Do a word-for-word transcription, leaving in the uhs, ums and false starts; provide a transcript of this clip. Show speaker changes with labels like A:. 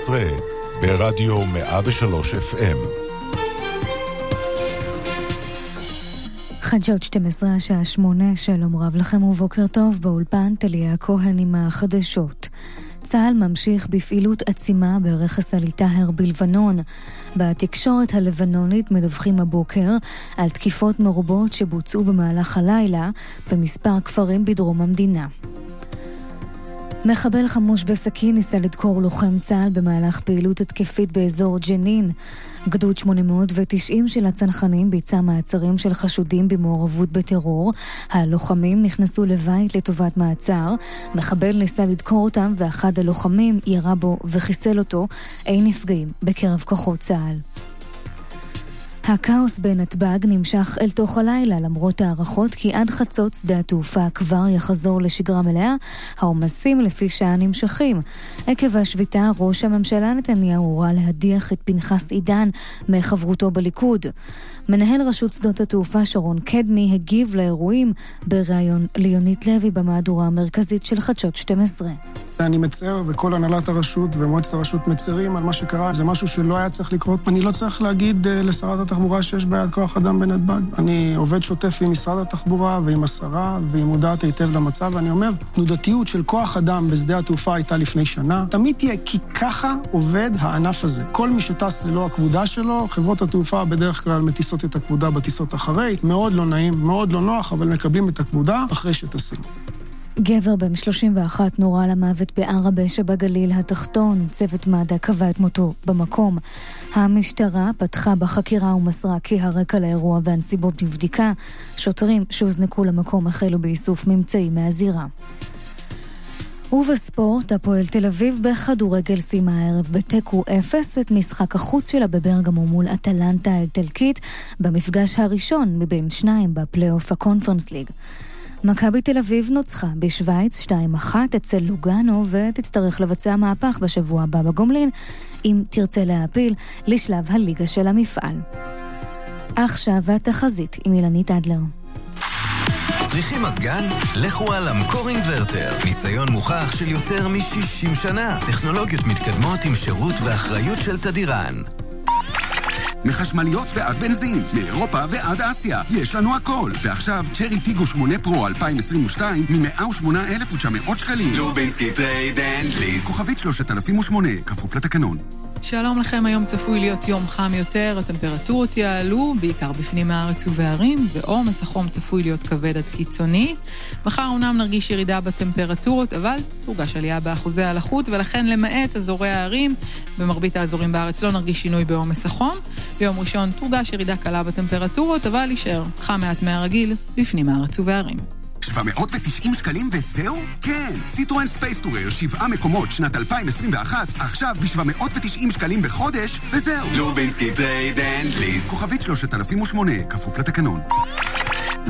A: עשרה ברדיו מאה ושלוש אף אם.
B: חדשות שתים עשרה, השעה שמונה, שלום רב לכם ובוקר טוב, באולפן טליה כהן עם החדשות. צה"ל ממשיך בפעילות עצימה ברכס אלי טהר בלבנון. בתקשורת הלבנונית מדווחים הבוקר על תקיפות מרובות שבוצעו במהלך הלילה במספר כפרים בדרום המדינה. מחבל חמוש בסכין ניסה לדקור לוחם צה"ל במהלך פעילות התקפית באזור ג'נין. גדוד שמונה מאות ותשעים של הצנחנים ביצע מעצרים של חשודים במעורבות בטרור. הלוחמים נכנסו לבית לטובת מעצר. מחבל ניסה לדקור אותם ואחד הלוחמים ירה בו וחיסל אותו. אין נפגעים בקרב כוחות צה"ל. הכאוס בנתב"ג נמשך אל תוך הלילה למרות הערכות כי עד חצות שדה התעופה כבר יחזור לשגרה מלאה. העומסים לפי שעה נמשכים. עקב השביתה ראש הממשלה נתניהו הורה להדיח את פנחס עידן מחברותו בליכוד. מנהל רשות שדות התעופה שרון קדמי הגיב לאירועים בראיון ליונית לוי במהדורה המרכזית של חדשות שתים עשרה.
C: אני מצער וכל הנהלת הרשות ומועצת הרשות מצרים על מה שקרה. זה משהו שלא היה צריך לקרות. אני לא צריך להגיד לשרת התחבורה שיש בעיית כוח אדם בנתב"ג. אני עובד שוטף עם משרד התחבורה ועם השרה והיא מודעת היטב למצב, ואני אומר, תנודתיות של כוח אדם בשדה התעופה הייתה לפני שנה. תמיד תהיה, כי ככה עובד הענף הזה. כל מי שטס ללא הכבודה שלו, חברות התעופה בדרך כלל מטיסות את הכבודה בטיסות אחרי. מאוד לא נעים, מאוד לא נוח, אבל מקבלים את הכבודה אחרי שטסים.
B: גבר בן שלושים ואחת נורה למוות בערבה שבגליל התחתון. צוות מד"א קבע את מותו במקום. המשטרה פתחה בחקירה ומסרה כי הרקע לאירוע והנסיבות נבדיקה. שוטרים שהוזנקו למקום החלו באיסוף ממצאים מהזירה. ובספורט, הפועל תל אביב בכדורגל סיימה הערב בתיקו אפס את משחק החוץ שלה בברגמו מול אטלנטה האיטלקית במפגש הראשון מבין שניים בפלייאוף הקונפרנס ליג. מכבי תל אביב נוצחה בשוויץ שתיים אחת אצל לוגאנו ותצטרך לבצע מהפך בשבוע הבא בגומלין אם תרצה להעפיל לשלב הליגה של המפעל. עכשיו התחזית עם אילנית אדלר.
D: צריכים מזגן? לכו על אמקור אינברטר. ניסיון מוכח של יותר מ-שישים שנה. טכנולוגיות מתקדמות עם שירות ואחריות של תדירן.
E: מחשמליות ועד בנזין, מאירופה ועד אסיה, יש לנו הכל. ועכשיו צ'רי טיגו שמונה פרו אלפיים עשרים ושתיים מ-מאה ושמונה אלף ותשע מאות שקלים.
F: לובינסקי טרייד אנד ליס.
E: כוכבית שלושת אלפים ושמונה, כפוף לתקנון.
G: שלום לכם, היום צפוי להיות יום חם יותר, הטמפרטורות יעלו, בעיקר בפנים הארץ ובערים, ועומס החום צפוי להיות כבד עד קיצוני. מחר אומנם נרגיש ירידה בטמפרטורות, אבל תורגש עלייה באחוזי הלחות, ולכן למעט אזורי הערים, במרבית האזורים בארץ לא נרגיש שינוי בעומס החום. ביום ראשון תורגש ירידה קלה בטמפרטורות, אבל יישאר חם מעט מהרגיל בפנים הארץ ובערים.
E: שבע מאות ותשעים שקלים וזהו? כן, סיטרואן ספייס טורר, שבעה מקומות שנת אלפיים עשרים ואחת, עכשיו ב-שבע מאות ותשעים שקלים בחודש, וזהו.
F: לובינסקי טרייד אנד ליס.
E: כוכבית שלושת אלפים ושמונה, כפוף לתקנון.